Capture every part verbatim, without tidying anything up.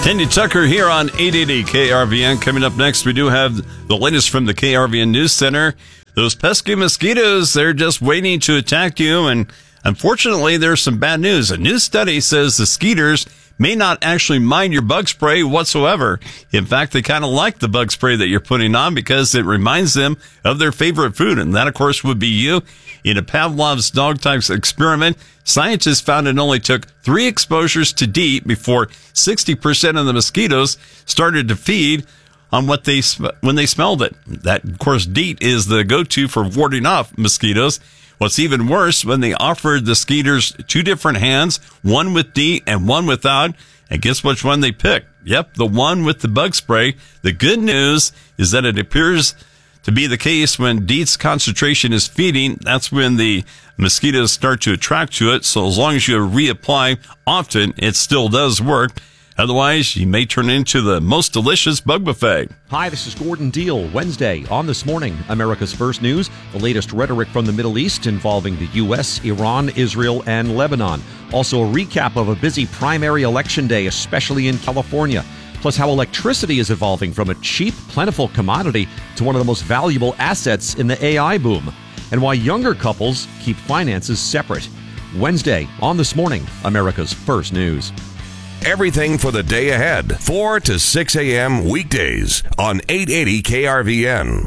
Tandy Tucker here on eight eighty K R V N. Coming up next, we do have the latest from the K R V N News Center. Those pesky mosquitoes, they're just waiting to attack you. And unfortunately, there's some bad news. A new study says the skeeters may not actually mind your bug spray whatsoever. In fact, they kind of like the bug spray that you're putting on because it reminds them of their favorite food. And that, of course, would be you. In a Pavlov's dog types experiment, scientists found it only took three exposures to DEET before sixty percent of the mosquitoes started to feed on what they when they smelled it. That, of course, DEET is the go-to for warding off mosquitoes. What's even worse, when they offered the skeeters two different hands, one with DEET and one without, and guess which one they picked? Yep, the one with the bug spray. The good news is that it appears to be the case when DEET's concentration is feeding. That's when the mosquitoes start to attract to it. So as long as you reapply often, it still does work. Otherwise, you may turn into the most delicious bug buffet. Hi, this is Gordon Deal. Wednesday on This Morning, America's First News, the latest rhetoric from the Middle East involving the U S, Iran, Israel, and Lebanon. Also a recap of a busy primary election day, especially in California. Plus how electricity is evolving from a cheap, plentiful commodity to one of the most valuable assets in the A I boom. And why younger couples keep finances separate. Wednesday on This Morning, America's First News. Everything for the day ahead, four to six a.m. weekdays on eight eighty K R V N.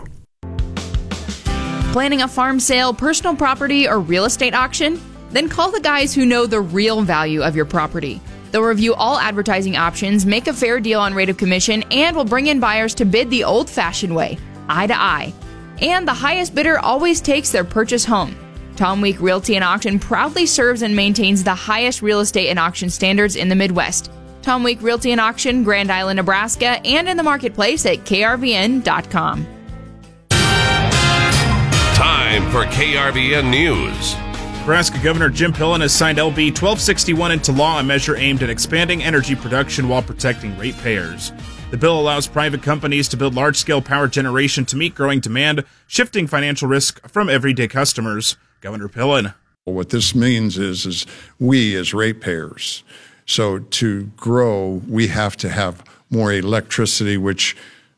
Planning a farm sale, personal property, or real estate auction? Then call the guys who know the real value of your property. They'll review all advertising options, make a fair deal on rate of commission, and will bring in buyers to bid the old-fashioned way, eye to eye. And the highest bidder always takes their purchase home. Tom Week Realty and Auction proudly serves and maintains the highest real estate and auction standards in the Midwest. Tom Week Realty and Auction, Grand Island, Nebraska, and in the marketplace at K R V N dot com. Time for K R V N News. Nebraska Governor Jim Pillen has signed L B twelve sixty-one into law, a measure aimed at expanding energy production while protecting ratepayers. The bill allows private companies to build large-scale power generation to meet growing demand, shifting financial risk from everyday customers. Governor Pillen. What this means is, is we as ratepayers, so to grow, we have to have more electricity, which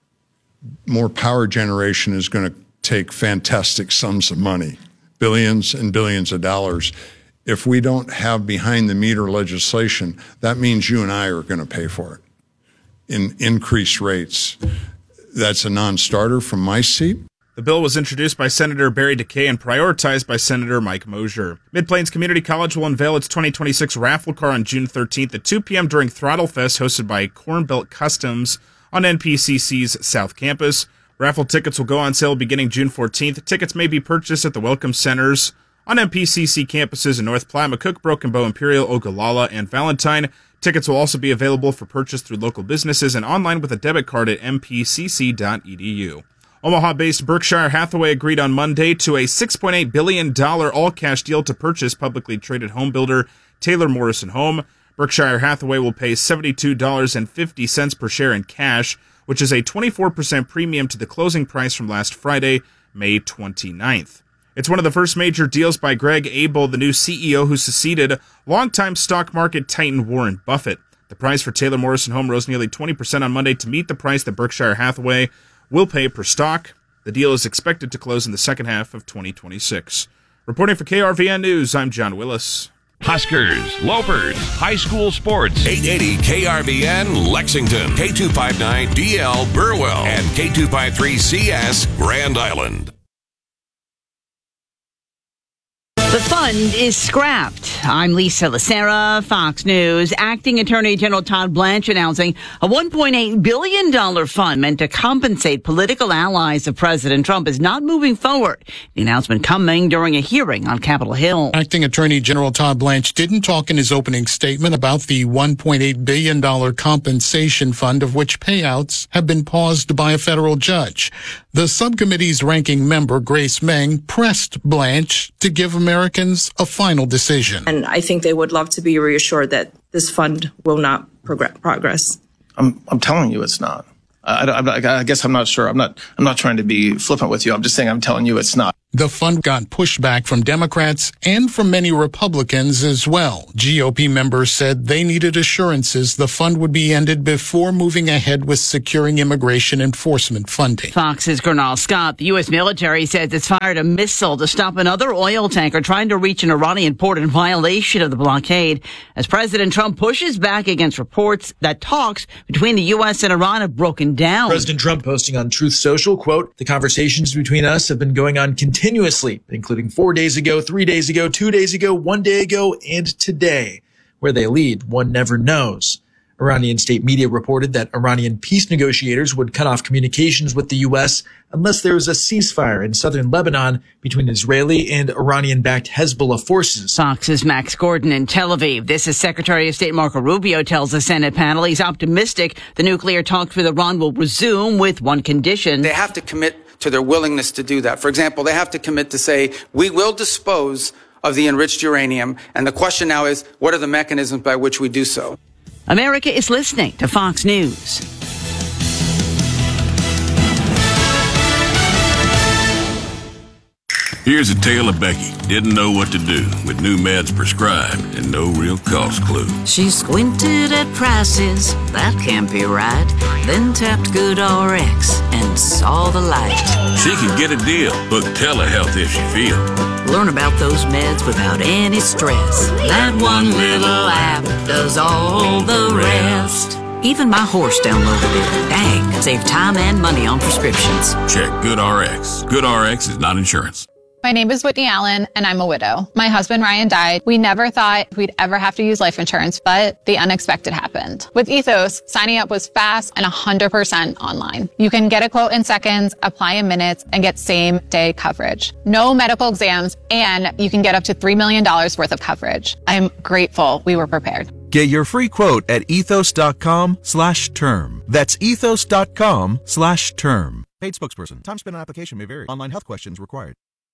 more power generation is going to take fantastic sums of money, billions and billions of dollars. If we don't have behind-the-meter legislation, that means you and I are going to pay for it in increased rates. That's a non-starter from my seat. The bill was introduced by Senator Barry DeKay and prioritized by Senator Mike Mosier. Mid-Plains Community College will unveil its twenty twenty-six raffle car on June thirteenth at two p.m. during Throttle Fest, hosted by Corn Belt Customs on N P C C's South Campus. Raffle tickets will go on sale beginning June fourteenth. Tickets may be purchased at the Welcome Centers on N P C C campuses in North Platte, McCook, Broken Bow, Imperial, Ogallala, and Valentine. Tickets will also be available for purchase through local businesses and online with a debit card at m p c c dot e d u. Omaha-based Berkshire Hathaway agreed on Monday to a six point eight billion dollars all-cash deal to purchase publicly traded home builder Taylor Morrison Home. Berkshire Hathaway will pay seventy-two dollars and fifty cents per share in cash, which is a twenty-four percent premium to the closing price from last Friday, May twenty-ninth. It's one of the first major deals by Greg Abel, the new C E O who succeeded longtime stock market titan Warren Buffett. The price for Taylor Morrison Home rose nearly twenty percent on Monday to meet the price that Berkshire Hathaway will pay per stock. The deal is expected to close in the second half of twenty twenty-six. Reporting for K R V N News, I'm John Willis. Huskers, Lopers, high school sports. eight eighty K R V N Lexington, K two fifty-nine D L Burwell, and K two fifty-three C S Grand Island. The fund is scrapped. I'm Lisa Lacera, Fox News. Acting Attorney General Todd Blanche announcing a one point eight billion dollars fund meant to compensate political allies of President Trump is not moving forward. The announcement coming during a hearing on Capitol Hill. Acting Attorney General Todd Blanche didn't talk in his opening statement about the one point eight billion dollars compensation fund, of which payouts have been paused by a federal judge. The subcommittee's ranking member, Grace Meng, pressed Blanche to give Americans a final decision. And I think they would love to be reassured that this fund will not progr- progress. I'm I'm telling you it's not. I, I, I guess I'm not sure. I'm not I'm not trying to be flippant with you. I'm just saying I'm telling you it's not. The fund got pushback from Democrats and from many Republicans as well. G O P members said they needed assurances the fund would be ended before moving ahead with securing immigration enforcement funding. Fox's Gernal Scott. The U S military says it's fired a missile to stop another oil tanker trying to reach an Iranian port in violation of the blockade, as President Trump pushes back against reports that talks between the U S and Iran have broken down. President Trump posting on Truth Social, quote, "The conversations between us have been going on continuously. Continuously, including four days ago, three days ago, two days ago, one day ago, and today. Where they lead, one never knows." Iranian state media reported that Iranian peace negotiators would cut off communications with the U S unless there was a ceasefire in southern Lebanon between Israeli and Iranian-backed Hezbollah forces. Fox's Max Gordon in Tel Aviv. This is Secretary of State Marco Rubio tells the Senate panel he's optimistic the nuclear talks with Iran will resume with one condition. They have to commit to their willingness to do that. For example, they have to commit to say, we will dispose of the enriched uranium. And the question now is, what are the mechanisms by which we do so? America is listening to Fox News. Here's a tale of Becky. Didn't know what to do with new meds prescribed and no real cost clue. She squinted at prices, that can't be right. Then tapped GoodRx and saw the light. She can get a deal. Book telehealth if she feels. Learn about those meds without any stress. That one little app does all the rest. Even my horse downloaded it. Dang, save time and money on prescriptions. Check GoodRx. GoodRx is not insurance. My name is Whitney Allen, and I'm a widow. My husband, Ryan, died. We never thought we'd ever have to use life insurance, but the unexpected happened. With Ethos, signing up was fast and one hundred percent online. You can get a quote in seconds, apply in minutes, and get same-day coverage. No medical exams, and you can get up to three million dollars worth of coverage. I'm grateful we were prepared. Get your free quote at ethos.com slash term. That's ethos.com slash term. Paid spokesperson. Time spent on application may vary. Online health questions required.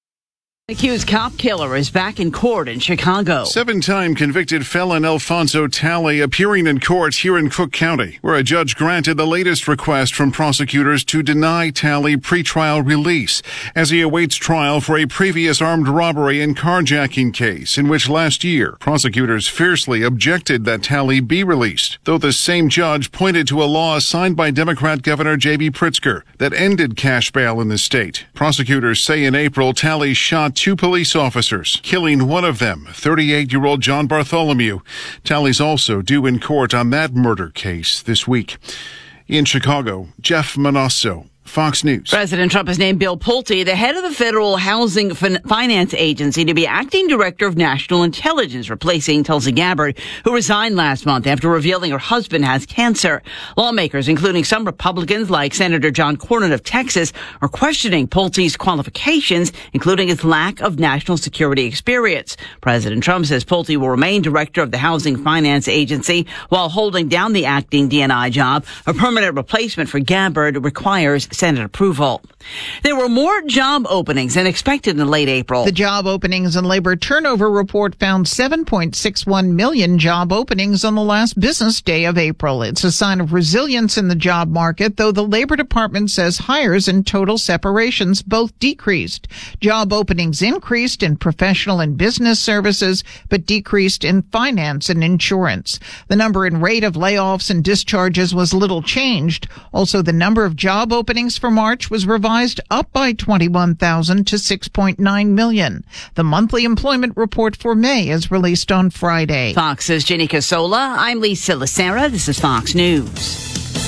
Accused cop killer is back in court in Chicago. Seven-time convicted felon Alfonso Talley appearing in court here in Cook County, where a judge granted the latest request from prosecutors to deny Talley pretrial release as he awaits trial for a previous armed robbery and carjacking case in which last year prosecutors fiercely objected that Talley be released, though the same judge pointed to a law signed by Democrat Governor J B Pritzker that ended cash bail in the state. Prosecutors say in April Talley shot two police officers, killing one of them, thirty-eight-year-old John Bartholomew. Talley's also due in court on that murder case this week. In Chicago, Jeff Manasso, Fox News. President Trump has named Bill Pulte, the head of the Federal Housing fin- Finance Agency, to be acting director of national intelligence, replacing Tulsi Gabbard, who resigned last month after revealing her husband has cancer. Lawmakers, including some Republicans like Senator John Cornyn of Texas, are questioning Pulte's qualifications, including his lack of national security experience. President Trump says Pulte will remain director of the Housing Finance Agency while holding down the acting D and I job. A permanent replacement for Gabbard requires Senate approval. There were more job openings than expected in late April. The Job Openings and Labor Turnover Report found seven point six one million job openings on the last business day of April. It's a sign of resilience in the job market, though the Labor Department says hires and total separations both decreased. Job openings increased in professional and business services, but decreased in finance and insurance. The number and rate of layoffs and discharges was little changed. Also, the number of job openings for March was revised up by twenty-one thousand to six point nine million. The monthly employment report for May is released on Friday. Fox's Jenny Casola. I'm Lisa Lacera. This is Fox News.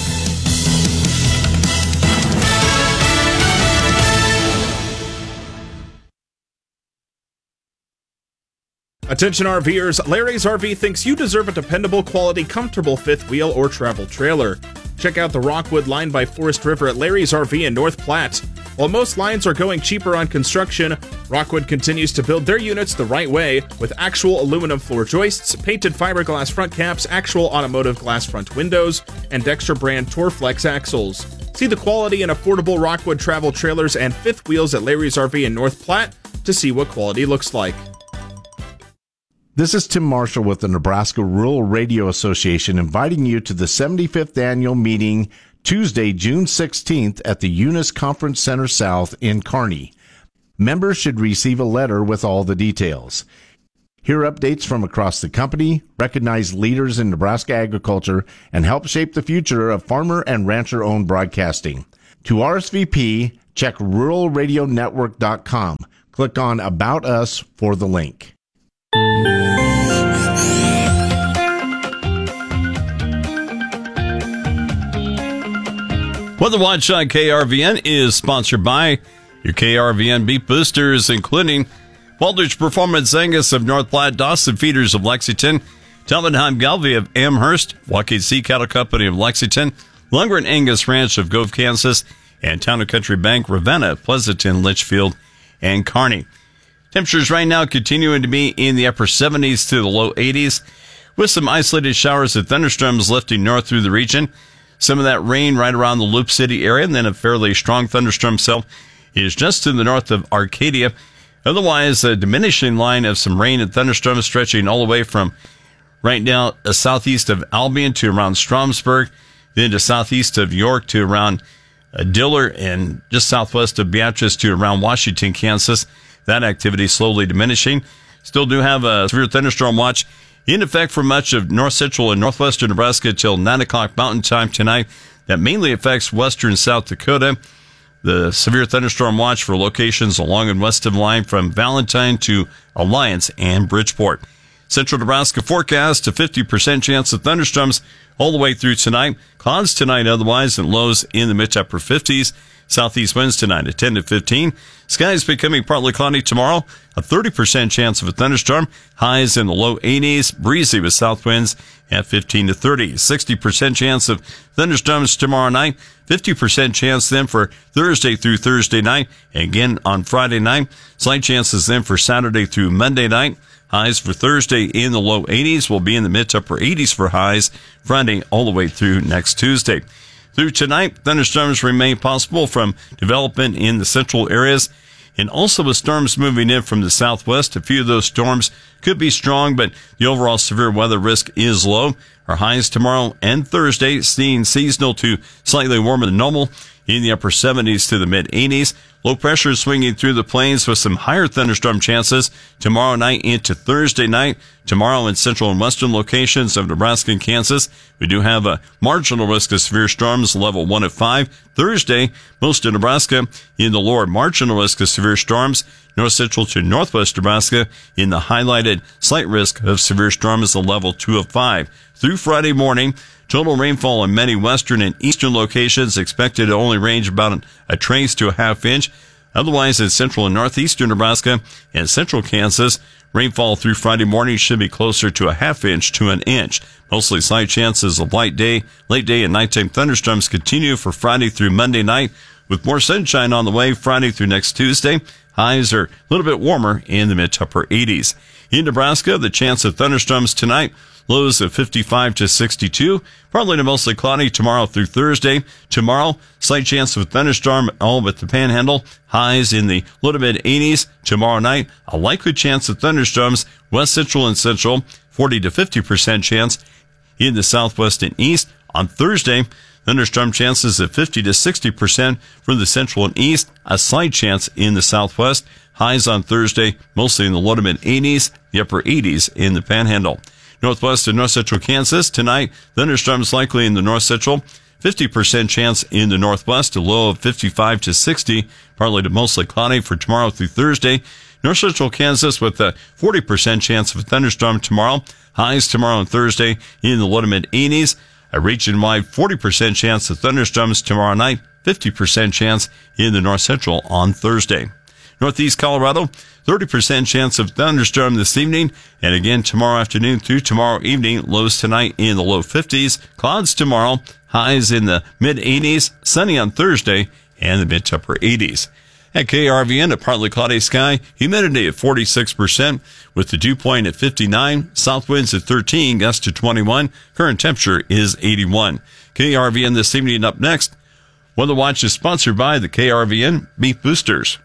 Attention RVers, Larry's R V thinks you deserve a dependable, quality, comfortable fifth wheel or travel trailer. Check out the Rockwood line by Forest River at Larry's R V in North Platte. While most lines are going cheaper on construction, Rockwood continues to build their units the right way with actual aluminum floor joists, painted fiberglass front caps, actual automotive glass front windows, and Dexter brand Torflex axles. See the quality and affordable Rockwood travel trailers and fifth wheels at Larry's R V in North Platte to see what quality looks like. This is Tim Marshall with the Nebraska Rural Radio Association inviting you to the seventy-fifth annual meeting Tuesday, June sixteenth at the Eunice Conference Center South in Kearney. Members should receive a letter with all the details. Hear updates from across the company, recognize leaders in Nebraska agriculture, and help shape the future of farmer and rancher-owned broadcasting. To R S V P, check rural radio network dot com. Click on About Us for the link. Weather Watch on K R V N is sponsored by your K R V N beef boosters, including Baldrige Performance Angus of North Platte, Dawson Feeders of Lexington, Talbot Galvey of Amherst, Waukee Sea Cattle Company of Lexington, Lundgren Angus Ranch of Gove, Kansas, and Town and Country Bank, Ravenna, Pleasanton, Litchfield, and Kearney. Temperatures right now continuing to be in the upper seventies to the low eighties, with some isolated showers and thunderstorms lifting north through the region. Some of that rain right around the Loop City area, and then a fairly strong thunderstorm cell is just to the north of Arcadia. Otherwise, a diminishing line of some rain and thunderstorms stretching all the way from right now uh, southeast of Albion to around Stromsburg, then to southeast of York to around uh, Diller, and just southwest of Beatrice to around Washington, Kansas. That activity slowly diminishing. Still do have a severe thunderstorm watch in effect for much of north central and northwestern Nebraska till nine o'clock Mountain Time tonight. That mainly affects western South Dakota. The severe thunderstorm watch for locations along and west of the line from Valentine to Alliance and Bridgeport. Central Nebraska forecast a fifty percent chance of thunderstorms all the way through tonight. Clouds tonight otherwise, and lows in the mid to upper fifties. Southeast winds tonight at ten to fifteen. Skies becoming partly cloudy tomorrow. A thirty percent chance of a thunderstorm. Highs in the low eighties. Breezy with south winds at fifteen to thirty. sixty percent chance of thunderstorms tomorrow night. fifty percent chance then for Thursday through Thursday night. And again on Friday night. Slight chances then for Saturday through Monday night. Highs for Thursday in the low eighties. Will be in the mid to upper eighties for highs Friday all the way through next Tuesday. Through tonight, thunderstorms remain possible from development in the central areas, and also with storms moving in from the southwest. A few of those storms could be strong, but the overall severe weather risk is low. Our highs tomorrow and Thursday, staying seasonal to slightly warmer than normal in the upper seventies to the mid eighties. Low pressure swinging through the plains with some higher thunderstorm chances tomorrow night into Thursday night. Tomorrow in central and western locations of Nebraska and Kansas, we do have a marginal risk of severe storms, level one at five. Thursday, most of Nebraska in the lower marginal risk of severe storms. North central to northwest Nebraska in the highlighted slight risk of severe storms, a level two of five. Through Friday morning, total rainfall in many western and eastern locations expected to only range about a trace to a half inch. Otherwise, in central and northeastern Nebraska and central Kansas, rainfall through Friday morning should be closer to a half inch to an inch. Mostly slight chances of light day, late day and nighttime thunderstorms continue for Friday through Monday night, with more sunshine on the way Friday through next Tuesday. Highs are a little bit warmer in the mid to upper eighties. In Nebraska, the chance of thunderstorms tonight, lows of fifty-five to sixty-two. Partly to mostly cloudy tomorrow through Thursday. Tomorrow, slight chance of a thunderstorm all but the Panhandle. Highs in the low to mid eighties. Tomorrow night, a likely chance of thunderstorms west central and central. forty to fifty percent chance in the southwest and east. On Thursday, thunderstorm chances of fifty to sixty percent for the central and east. A slight chance in the southwest. Highs on Thursday, mostly in the low to mid eighties. The upper eighties in the Panhandle. Northwest and north central Kansas tonight, thunderstorms likely in the north central, fifty percent chance in the northwest, a low of fifty-five to sixty, partly to mostly cloudy for tomorrow through Thursday. North central Kansas with a forty percent chance of a thunderstorm tomorrow, highs tomorrow and Thursday in the low to mid eighties, a region-wide forty percent chance of thunderstorms tomorrow night, fifty percent chance in the north central on Thursday. Northeast Colorado, thirty percent chance of thunderstorm this evening, and again tomorrow afternoon through tomorrow evening, lows tonight in the low fifties, clouds tomorrow, highs in the mid eighties, sunny on Thursday, and the mid to upper eighties. At K R V N, a partly cloudy sky, humidity at forty-six percent, with the dew point at fifty-nine, south winds at thirteen, gusts to twenty-one, current temperature is eighty-one. K R V N this evening up next. Weather Watch is sponsored by the K R V N Beef Boosters.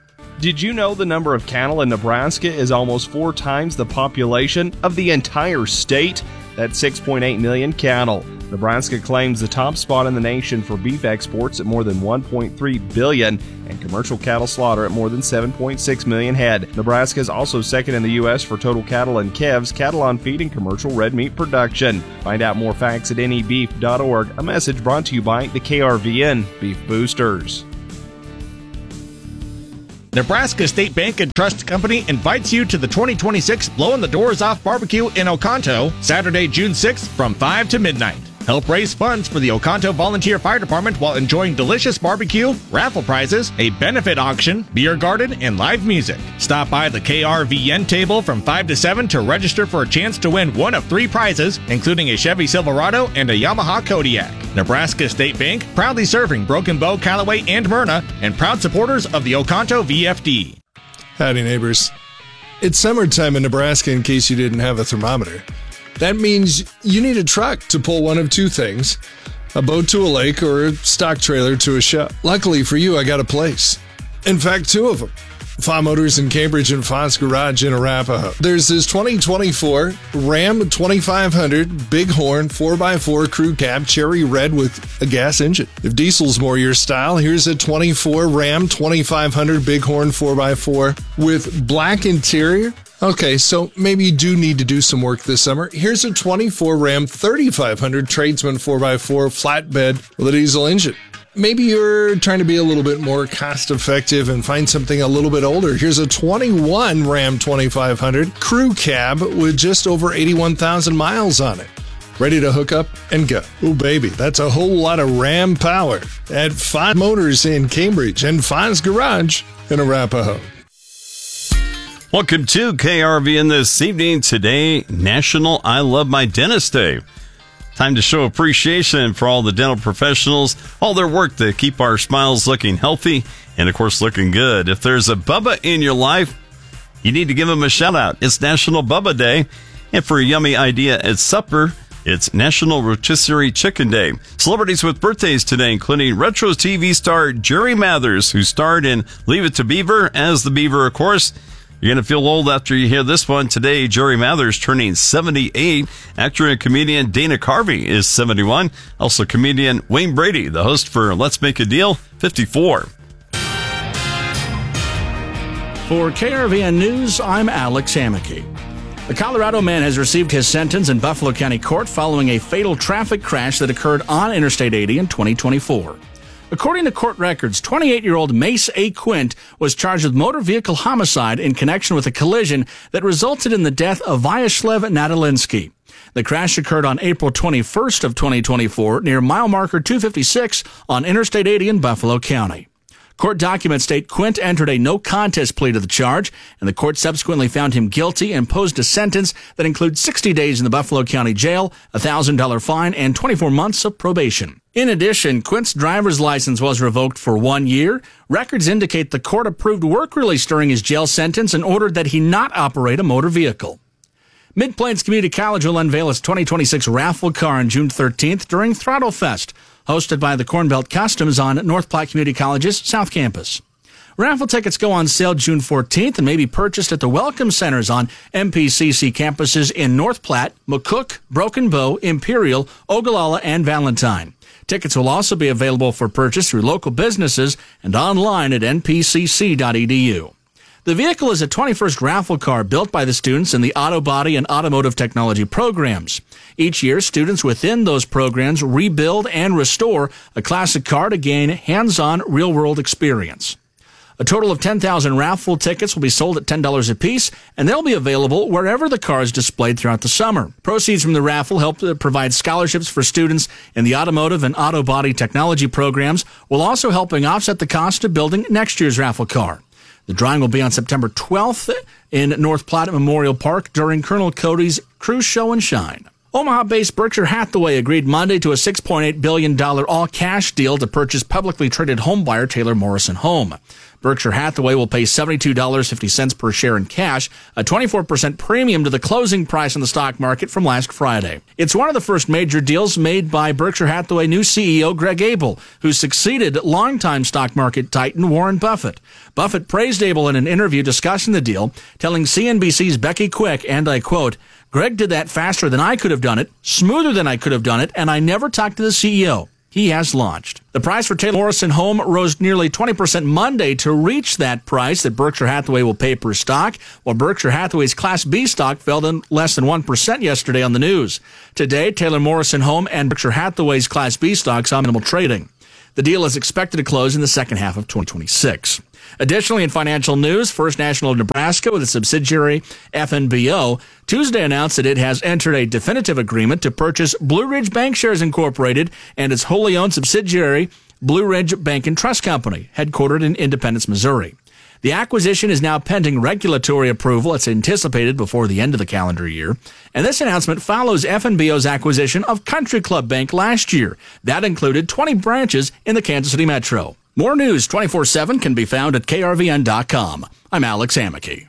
Did you know the number of cattle in Nebraska is almost four times the population of the entire state? That's six point eight million cattle. Nebraska claims the top spot in the nation for beef exports at more than one point three billion and commercial cattle slaughter at more than seven point six million head. Nebraska is also second in the U S for total cattle and calves, cattle on feed, and commercial red meat production. Find out more facts at N E beef dot org. A message brought to you by the K R V N Beef Boosters. Nebraska State Bank and Trust Company invites you to the twenty twenty-six Blowing the Doors Off Barbecue in Oconto, Saturday, June sixth from five to midnight. Help raise funds for the Oconto Volunteer Fire Department while enjoying delicious barbecue, raffle prizes, a benefit auction, beer garden, and live music. Stop by the K R V N table from five to seven to register for a chance to win one of three prizes, including a Chevy Silverado and a Yamaha Kodiak. Nebraska State Bank, proudly serving Broken Bow, Callaway, and Myrna, and proud supporters of the Oconto V F D. Howdy, neighbors. It's summertime in Nebraska, in case you didn't have a thermometer. That means you need a truck to pull one of two things: a boat to a lake or a stock trailer to a show. Luckily for you, I got a place. In fact, two of them. F A Motors in Cambridge and Fonz Garage in Arapahoe. There's this twenty twenty-four Ram twenty-five hundred Bighorn four by four crew cab cherry red with a gas engine. If diesel's more your style, here's a twenty-four Ram twenty-five hundred Bighorn four by four with black interior. Okay, so maybe you do need to do some work this summer. Here's a twenty-four Ram thirty-five hundred Tradesman four by four flatbed with a diesel engine. Maybe you're trying to be a little bit more cost effective and find something a little bit older. Here's a twenty-one Ram twenty-five hundred crew cab with just over eighty-one thousand miles on it. Ready to hook up and go. Oh, baby, that's a whole lot of Ram power at F A Motors in Cambridge and Fonz Garage in Arapahoe. Welcome to K R V N this evening. Today, National I Love My Dentist Day. Time to show appreciation for all the dental professionals, all their work to keep our smiles looking healthy and, of course, looking good. If there's a Bubba in your life, you need to give them a shout out. It's National Bubba Day. And for a yummy idea at supper, it's National Rotisserie Chicken Day. Celebrities with birthdays today, including retro T V star Jerry Mathers, who starred in Leave It to Beaver as the Beaver, of course. You're going to feel old after you hear this one. Today, Jerry Mathers turning seventy-eight. Actor and comedian Dana Carvey is seventy-one. Also, comedian Wayne Brady, the host for Let's Make a Deal, fifty-four. For K R V N News, I'm Alex Hammocky. A Colorado man has received his sentence in Buffalo County Court following a fatal traffic crash that occurred on Interstate eighty in twenty twenty-four. According to court records, twenty-eight-year-old Mace A. Quint was charged with motor vehicle homicide in connection with a collision that resulted in the death of Vyacheslav Nadalinsky. The crash occurred on April twenty-first of twenty twenty-four near mile marker two fifty-six on Interstate eighty in Buffalo County. Court documents state Quint entered a no-contest plea to the charge, and the court subsequently found him guilty and imposed a sentence that includes sixty days in the Buffalo County Jail, a one thousand dollars fine, and twenty-four months of probation. In addition, Quint's driver's license was revoked for one year. Records indicate the court approved work release during his jail sentence and ordered that he not operate a motor vehicle. Mid-Plains Community College will unveil its twenty twenty-six raffle car on June thirteenth during Throttle Fest, hosted by the Corn Belt Customs on North Platte Community College's South Campus. Raffle tickets go on sale June fourteenth and may be purchased at the Welcome Centers on M P C C campuses in North Platte, McCook, Broken Bow, Imperial, Ogallala, and Valentine. Tickets will also be available for purchase through local businesses and online at N P C C dot E D U. The vehicle is a twenty-first raffle car built by the students in the auto body and automotive technology programs. Each year, students within those programs rebuild and restore a classic car to gain hands-on real-world experience. A total of ten thousand raffle tickets will be sold at ten dollars apiece, and they'll be available wherever the car is displayed throughout the summer. Proceeds from the raffle help to provide scholarships for students in the automotive and auto body technology programs, while also helping offset the cost of building next year's raffle car. The drawing will be on September twelfth in North Platte Memorial Park during Colonel Cody's Cruise Show and Shine. Omaha-based Berkshire Hathaway agreed Monday to a six point eight billion dollars all-cash deal to purchase publicly traded homebuyer Taylor Morrison Home. Berkshire Hathaway will pay seventy-two dollars and fifty cents per share in cash, a twenty-four percent premium to the closing price on the stock market from last Friday. It's one of the first major deals made by Berkshire Hathaway new C E O Greg Abel, who succeeded longtime stock market titan Warren Buffett. Buffett praised Abel in an interview discussing the deal, telling C N B C's Becky Quick, and I quote, "Greg did that faster than I could have done it, smoother than I could have done it, and I never talked to the C E O. He has launched." The price for Taylor Morrison Home rose nearly twenty percent Monday to reach that price that Berkshire Hathaway will pay per stock, while Berkshire Hathaway's Class B stock fell to less than one percent yesterday on the news. Today, Taylor Morrison Home and Berkshire Hathaway's Class B stocks saw minimal trading. The deal is expected to close in the second half of twenty twenty-six. Additionally, in financial news, First National of Nebraska, with its subsidiary F N B O, Tuesday announced that it has entered a definitive agreement to purchase Blue Ridge Bankshares Incorporated and its wholly owned subsidiary, Blue Ridge Bank and Trust Company, headquartered in Independence, Missouri. The acquisition is now pending regulatory approval. It's anticipated before the end of the calendar year. And this announcement follows F N B O's acquisition of Country Club Bank last year. That included twenty branches in the Kansas City metro. More news twenty-four seven can be found at K R V N dot com. I'm Alex Amicky.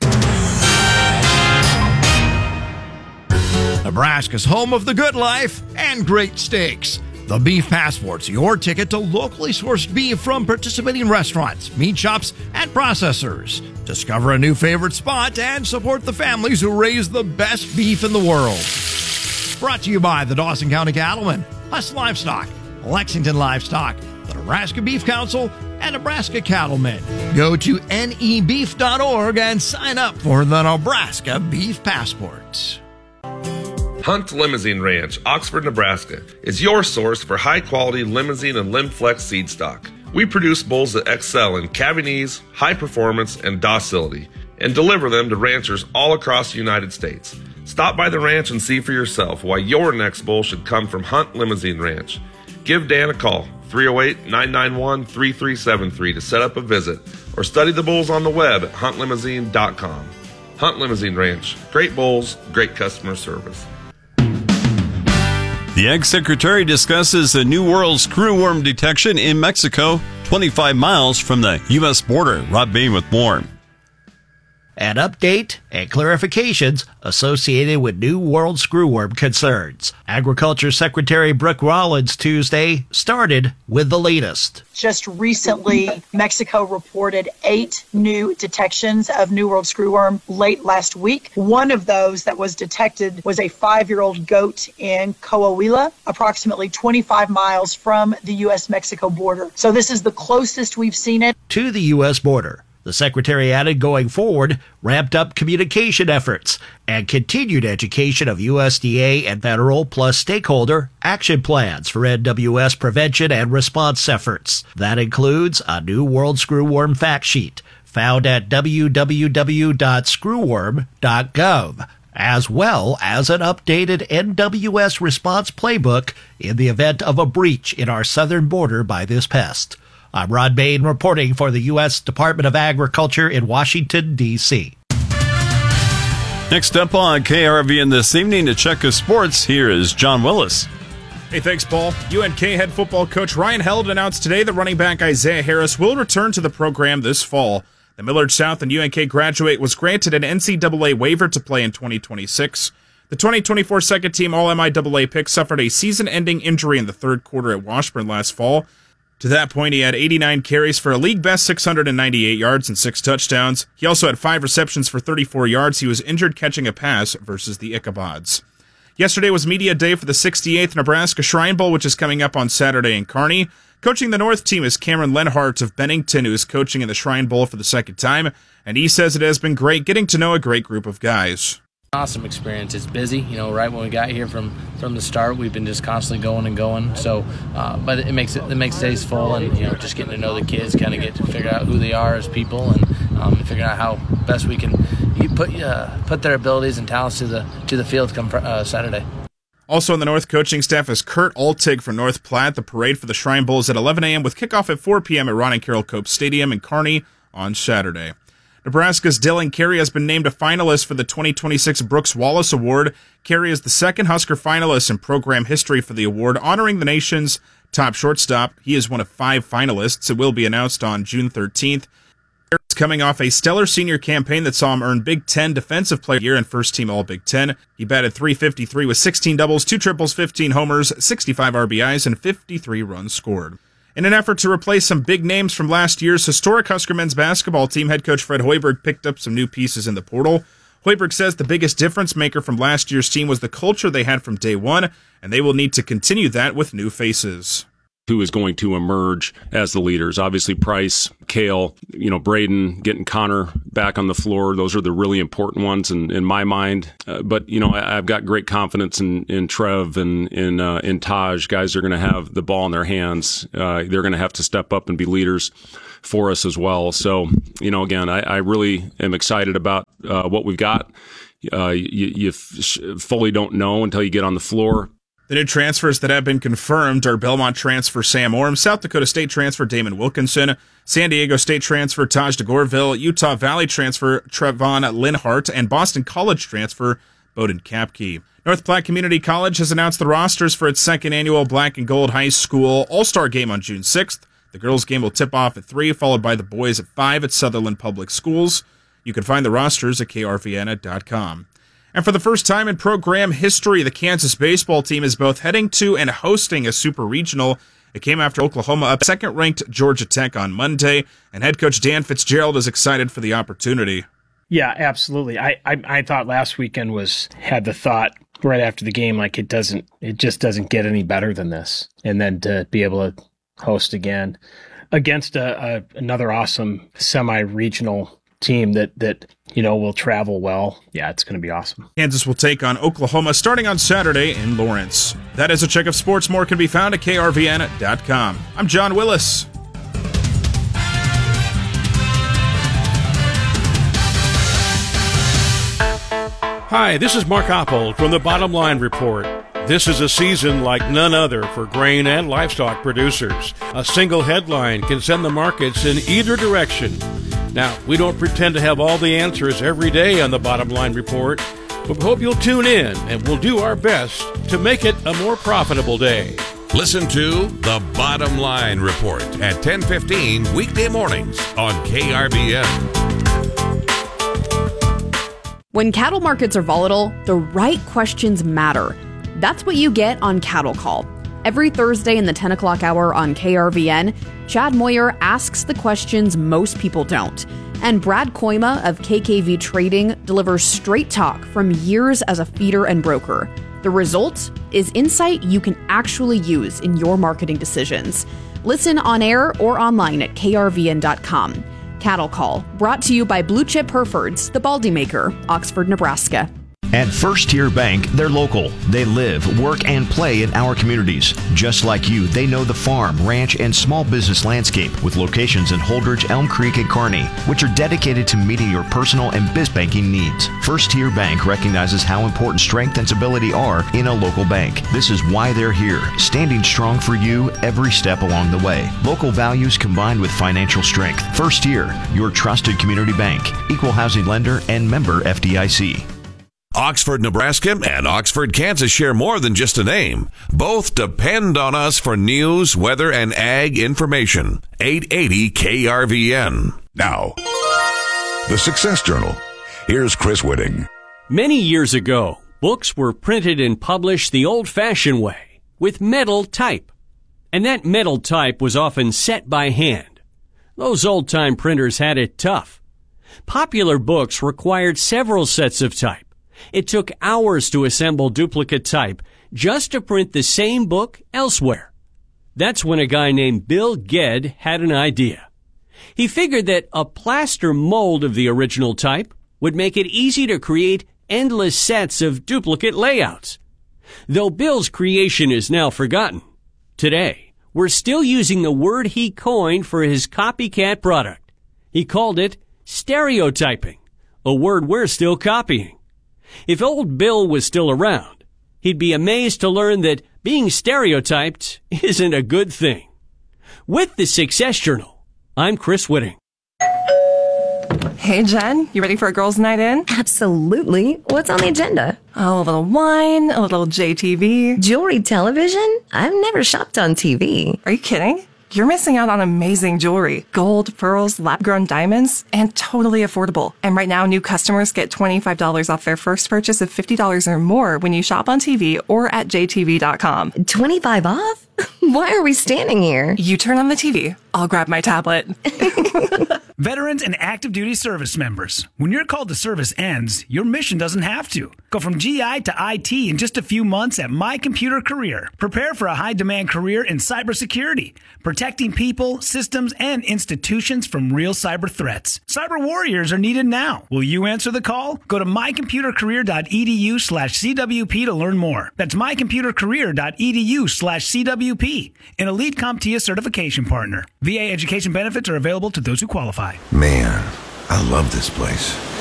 Nebraska's home of the good life and great steaks. The Beef Passport's your ticket to locally sourced beef from participating restaurants, meat shops, and processors. Discover a new favorite spot and support the families who raise the best beef in the world. Brought to you by the Dawson County Cattlemen, Huss Livestock, Lexington Livestock, the Nebraska Beef Council, and Nebraska Cattlemen. Go to N E beef dot org and sign up for the Nebraska Beef Passport. Hunt Limousine Ranch, Oxford, Nebraska, is your source for high-quality limousine and Limflex seed stock. We produce bulls that excel in calving ease, high performance, and docility, and deliver them to ranchers all across the United States. Stop by the ranch and see for yourself why your next bull should come from Hunt Limousine Ranch. Give Dan a call, three oh eight, nine nine one, three three seven three, to set up a visit, or study the bulls on the web at hunt limousine dot com. Hunt Limousine Ranch, great bulls, great customer service. The Ag Secretary discusses a new world screwworm detection in Mexico, twenty-five miles from the U S border. Rob Bain with more. An update and clarifications associated with New World screwworm concerns. Agriculture Secretary Brooke Rollins Tuesday started with the latest. Just recently, Mexico reported eight new detections of New World screwworm late last week. One of those that was detected was a five-year-old goat in Coahuila, approximately twenty-five miles from the U S Mexico border. So this is the closest we've seen it to the U S border. The Secretary added going forward, ramped up communication efforts and continued education of U S D A and federal plus stakeholder action plans for N W S prevention and response efforts. That includes a New World Screwworm fact sheet found at w w w dot screwworm dot gov, as well as an updated N W S response playbook in the event of a breach in our southern border by this pest. I'm Rod Bain reporting for the U S Department of Agriculture in Washington, D C Next up on K R V N this evening, to check of sports, here is John Willis. Hey, thanks, Paul. U N K head football coach Ryan Held announced today that running back Isaiah Harris will return to the program this fall. The Millard South and U N K graduate was granted an N C double A waiver to play in twenty twenty-six. The twenty twenty-four second-team All-M I A A pick suffered a season-ending injury in the third quarter at Washburn last fall. To that point, he had eighty-nine carries for a league-best six hundred ninety-eight yards and six touchdowns. He also had five receptions for thirty-four yards. He was injured catching a pass versus the Ichabods. Yesterday was media day for the sixty-eighth Nebraska Shrine Bowl, which is coming up on Saturday in Kearney. Coaching the North team is Cameron Lenhart of Bennington, who is coaching in the Shrine Bowl for the second time, and he says it has been great getting to know a great group of guys. Awesome experience. It's busy, you know. Right when we got here from, from the start, we've been just constantly going and going. So, uh, but it makes it it makes days full, and you know, just getting to know the kids, kind of get to figure out who they are as people, and um, figuring out how best we can put uh, put their abilities and talents to the to the field come uh, Saturday. Also on the North coaching staff is Kurt Altig from North Platte. The parade for the Shrine Bowl is at eleven a.m. with kickoff at four p.m. at Ron and Carol Cope Stadium in Kearney on Saturday. Nebraska's Dylan Carey has been named a finalist for the twenty twenty-six Brooks Wallace Award. Carey is the second Husker finalist in program history for the award, honoring the nation's top shortstop. He is one of five finalists. It will be announced on June thirteenth. Carey's coming off a stellar senior campaign that saw him earn Big Ten Defensive Player of the Year and First Team All-Big Ten. He batted three fifty-three with sixteen doubles, two triples, fifteen homers, sixty-five R B Is, and fifty-three runs scored. In an effort to replace some big names from last year's historic Husker men's basketball team, head coach Fred Hoiberg picked up some new pieces in the portal. Hoiberg says the biggest difference maker from last year's team was the culture they had from day one, and they will need to continue that with new faces. Who is going to emerge as the leaders? Obviously, Price, Kale, you know, Braden, getting Connor back on the floor. Those are the really important ones in, in my mind. Uh, but, you know, I, I've got great confidence in, in Trev and in, uh, in Taj. Guys are going to have the ball in their hands. Uh, they're going to have to step up and be leaders for us as well. So, you know, again, I, I really am excited about uh, what we've got. Uh, you, you f- fully don't know until you get on the floor. The new transfers that have been confirmed are Belmont transfer Sam Orm, South Dakota State transfer Damon Wilkinson, San Diego State transfer Taj DeGorville, Utah Valley transfer Trevon Linhart, and Boston College transfer Bowden Kapke. North Platte Community College has announced the rosters for its second annual Black and Gold High School All-Star Game on June sixth. The girls' game will tip off at three, followed by the boys at five at Sutherland Public Schools. You can find the rosters at K R Vienna dot com. And for the first time in program history, the Kansas baseball team is both heading to and hosting a super regional. It came after Oklahoma up second-ranked Georgia Tech on Monday, and head coach Dan Fitzgerald is excited for the opportunity. Yeah, absolutely. I, I, I thought last weekend was had the thought right after the game, like it doesn't, it just doesn't get any better than this. And then to be able to host again against a, a another awesome semi-regional team that, that, you know, will travel well. Yeah, it's going to be awesome. Kansas will take on Oklahoma starting on Saturday in Lawrence. That is a check of sports. More can be found at K R V N dot com. I'm John Willis. Hi, this is Mark Oppold from the Bottom Line Report. This is a season like none other for grain and livestock producers. A single headline can send the markets in either direction. Now, we don't pretend to have all the answers every day on the Bottom Line Report, but we hope you'll tune in and we'll do our best to make it a more profitable day. Listen to The Bottom Line Report at ten fifteen weekday mornings on K R V N. When cattle markets are volatile, the right questions matter. That's what you get on Cattle Call. Every Thursday in the ten o'clock hour on K R V N, Chad Moyer asks the questions most people don't. And Brad Koima of K K V Trading delivers straight talk from years as a feeder and broker. The result is insight you can actually use in your marketing decisions. Listen on air or online at K R V N dot com. Cattle Call, brought to you by Blue Chip Herefords, the Baldy Maker, Oxford, Nebraska. At First Tier Bank, they're local. They live, work, and play in our communities. Just like you, they know the farm, ranch, and small business landscape with locations in Holdridge, Elm Creek, and Kearney, which are dedicated to meeting your personal and biz banking needs. First Tier Bank recognizes how important strength and stability are in a local bank. This is why they're here, standing strong for you every step along the way. Local values combined with financial strength. First Tier, your trusted community bank, equal housing lender, and member F D I C. Oxford, Nebraska and Oxford, Kansas share more than just a name. Both depend on us for news, weather, and ag information. eight eighty K R V N. Now, the Success Journal. Here's Chris Whitting. Many years ago, books were printed and published the old-fashioned way, with metal type. And that metal type was often set by hand. Those old-time printers had it tough. Popular books required several sets of type. It took hours to assemble duplicate type just to print the same book elsewhere. That's when a guy named Bill Gedd had an idea. He figured that a plaster mold of the original type would make it easy to create endless sets of duplicate layouts. Though Bill's creation is now forgotten, today we're still using the word he coined for his copycat product. He called it stereotyping, a word we're still copying. If old Bill was still around, he'd be amazed to learn that being stereotyped isn't a good thing. With the Success Journal, I'm Chris Whitting. Hey, Jen, you ready for a girls' night in? Absolutely. What's on the agenda? Oh, a little wine, a little J T V. Jewelry television? I've never shopped on T V. Are you kidding? You're missing out on amazing jewelry. Gold, pearls, lab-grown diamonds, and totally affordable. And right now, new customers get twenty-five dollars off their first purchase of fifty dollars or more when you shop on T V or at J T V dot com. twenty-five off? Why are we standing here? You turn on the T V. I'll grab my tablet. Veterans and active duty service members. When your call to service ends, your mission doesn't have to. Go from G I to I T in just a few months at My Computer Career. Prepare for a high-demand career in cybersecurity, protecting people, systems, and institutions from real cyber threats. Cyber warriors are needed now. Will you answer the call? Go to my computer career dot e d u slash c w p to learn more. That's my computer career dot e d u slash c w p, an Elite CompTIA certification partner. V A education benefits are available to those who qualify. Man, I love this place.